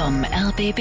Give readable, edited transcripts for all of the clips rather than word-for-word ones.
vom RBB.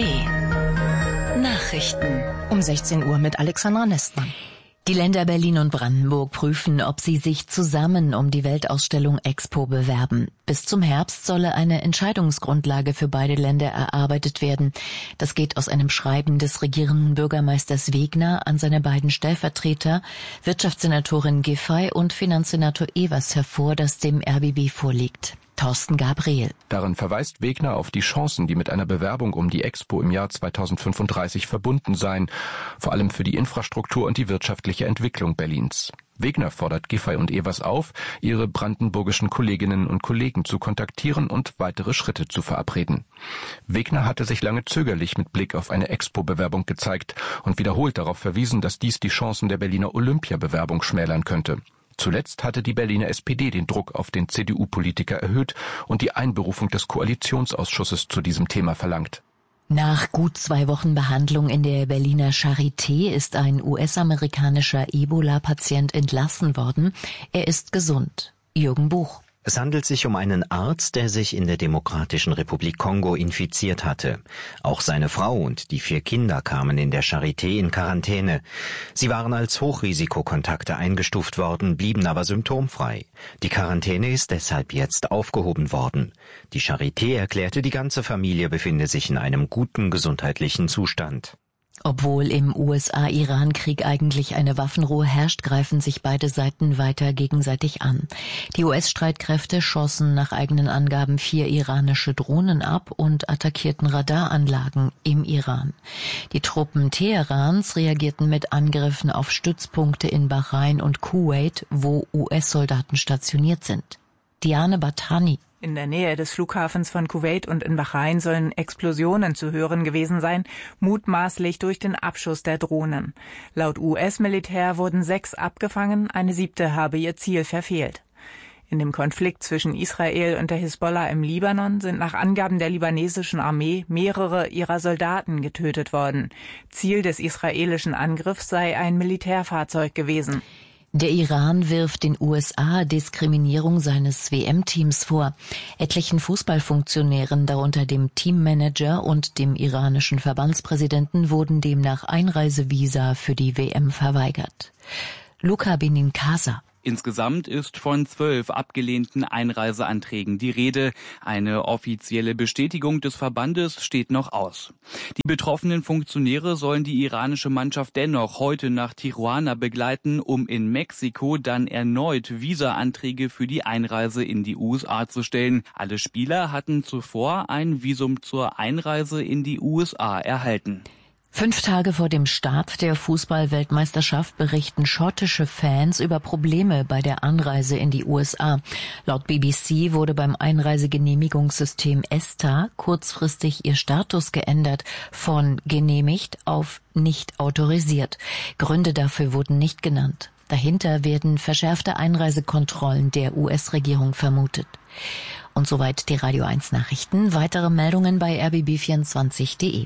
Nachrichten um 16 Uhr mit Alexandra Nestmann. Die Länder Berlin und Brandenburg prüfen, ob sie sich zusammen um die Weltausstellung Expo bewerben. Bis zum Herbst solle eine Entscheidungsgrundlage für beide Länder erarbeitet werden. Das geht aus einem Schreiben des regierenden Bürgermeisters Wegner an seine beiden Stellvertreter, Wirtschaftssenatorin Giffey und Finanzsenator Evers hervor, das dem RBB vorliegt. Thorsten Gabriel. Darin verweist Wegner auf die Chancen, die mit einer Bewerbung um die Expo im Jahr 2035 verbunden seien, vor allem für die Infrastruktur und die wirtschaftliche Entwicklung Berlins. Wegner fordert Giffey und Evers auf, ihre brandenburgischen Kolleginnen und Kollegen zu kontaktieren und weitere Schritte zu verabreden. Wegner hatte sich lange zögerlich mit Blick auf eine Expo-Bewerbung gezeigt und wiederholt darauf verwiesen, dass dies die Chancen der Berliner Olympia-Bewerbung schmälern könnte. Zuletzt hatte die Berliner SPD den Druck auf den CDU-Politiker erhöht und die Einberufung des Koalitionsausschusses zu diesem Thema verlangt. Nach gut 2 Wochen Behandlung in der Berliner Charité ist ein US-amerikanischer Ebola-Patient entlassen worden. Er ist gesund. Jürgen Buch. Es handelt sich um einen Arzt, der sich in der Demokratischen Republik Kongo infiziert hatte. Auch seine Frau und die 4 Kinder kamen in der Charité in Quarantäne. Sie waren als Hochrisikokontakte eingestuft worden, blieben aber symptomfrei. Die Quarantäne ist deshalb jetzt aufgehoben worden. Die Charité erklärte, die ganze Familie befinde sich in einem guten gesundheitlichen Zustand. Obwohl im USA-Iran-Krieg eigentlich eine Waffenruhe herrscht, greifen sich beide Seiten weiter gegenseitig an. Die US-Streitkräfte schossen nach eigenen Angaben 4 iranische Drohnen ab und attackierten Radaranlagen im Iran. Die Truppen Teherans reagierten mit Angriffen auf Stützpunkte in Bahrain und Kuwait, wo US-Soldaten stationiert sind. Diane Batani. In der Nähe des Flughafens von Kuwait und in Bahrain sollen Explosionen zu hören gewesen sein, mutmaßlich durch den Abschuss der Drohnen. Laut US-Militär wurden 6 abgefangen, eine 7. habe ihr Ziel verfehlt. In dem Konflikt zwischen Israel und der Hisbollah im Libanon sind nach Angaben der libanesischen Armee mehrere ihrer Soldaten getötet worden. Ziel des israelischen Angriffs sei ein Militärfahrzeug gewesen. Der Iran wirft den USA Diskriminierung seines WM-Teams vor. Etlichen Fußballfunktionären, darunter dem Teammanager und dem iranischen Verbandspräsidenten, wurden demnach Einreisevisa für die WM verweigert. Luca Benincasa. Insgesamt ist von 12 abgelehnten Einreiseanträgen die Rede. Eine offizielle Bestätigung des Verbandes steht noch aus. Die betroffenen Funktionäre sollen die iranische Mannschaft dennoch heute nach Tijuana begleiten, um in Mexiko dann erneut Visa-Anträge für die Einreise in die USA zu stellen. Alle Spieler hatten zuvor ein Visum zur Einreise in die USA erhalten. 5 Tage vor dem Start der Fußball-Weltmeisterschaft berichten schottische Fans über Probleme bei der Anreise in die USA. Laut BBC wurde beim Einreisegenehmigungssystem ESTA kurzfristig ihr Status geändert, von genehmigt auf nicht autorisiert. Gründe dafür wurden nicht genannt. Dahinter werden verschärfte Einreisekontrollen der US-Regierung vermutet. Und soweit die Radio 1 Nachrichten. Weitere Meldungen bei rbb24.de.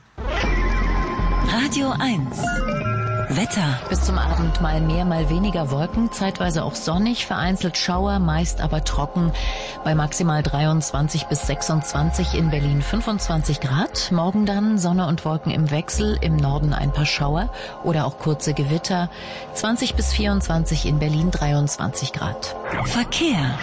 Radio 1. Wetter. Bis zum Abend mal mehr, mal weniger Wolken, zeitweise auch sonnig, vereinzelt Schauer, meist aber trocken. Bei maximal 23 bis 26, in Berlin 25 Grad. Morgen dann Sonne und Wolken im Wechsel, im Norden ein paar Schauer oder auch kurze Gewitter. 20 bis 24, in Berlin 23 Grad. Verkehr.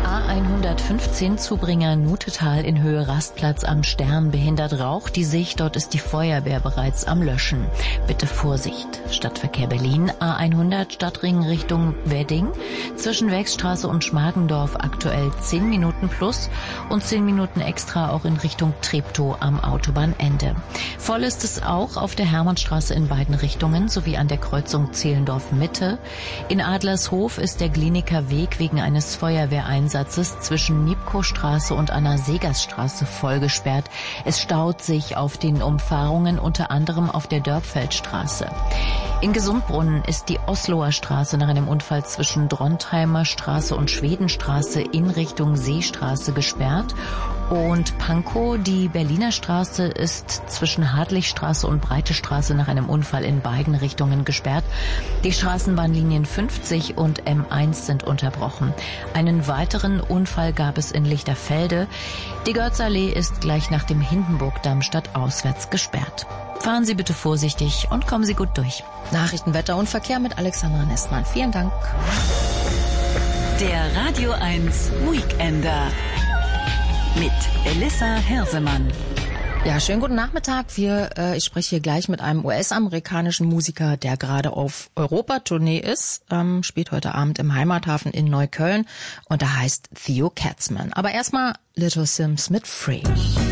A115 Zubringer Nutetal in Höhe Rastplatz am Stern behindert Rauch die Sicht. Dort ist die Feuerwehr bereits am Löschen. Bitte Vorsicht. Stadtverkehr Berlin, A100 Stadtring Richtung Wedding. Zwischen Wechsstraße und Schmargendorf aktuell 10 Minuten plus und 10 Minuten extra auch in Richtung Treptow am Autobahnende. Voll ist es auch auf der Hermannstraße in beiden Richtungen sowie an der Kreuzung Zehlendorf Mitte. In Adlershof ist der Gliniker Weg wegen eines Feuerwehreinsatzes zwischen Niepkow-Straße und Anna-Segers-Straße voll gesperrt. Es staut sich auf den Umfahrungen, unter anderem auf der Dörpfeldstraße. In Gesundbrunnen ist die Osloer Straße nach einem Unfall zwischen Drontheimer Straße und Schwedenstraße in Richtung Seestraße gesperrt. Und Pankow, die Berliner Straße ist zwischen Hartlichstraße und Breite Straße nach einem Unfall in beiden Richtungen gesperrt. Die Straßenbahnlinien 50 und M1 sind unterbrochen. Einen weiteren Unfall gab es in Lichterfelde. Die Götzallee ist gleich nach dem Hindenburgdamm stadtauswärts gesperrt. Fahren Sie bitte vorsichtig und kommen Sie gut durch. Nachrichten, Wetter und Verkehr mit Alexandra Nestmann. Vielen Dank. Der Radio 1 Weekender mit Elissa Hersemann. Ja, schönen guten Nachmittag. Ich spreche hier gleich mit einem US-amerikanischen Musiker, der gerade auf Europatournee ist, spielt heute Abend im Heimathafen in Neukölln und er heißt Theo Katzman. Aber erstmal Little Sims mit Free.